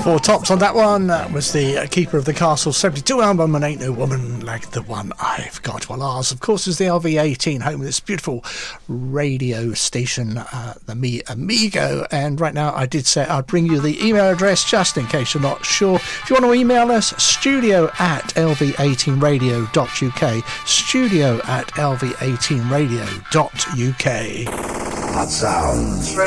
Four Tops on that one. That was the Keeper of the Castle 72 album, and Ain't No Woman Like the One I've Got. Well, ours, of course, is the LV18, home of this beautiful radio station, the Me Amigo. And right now, I did say I'd bring you the email address just in case you're not sure. If you want to email us, studio@lv18radio.uk, studio@lv18radio.uk. Hot Sounds.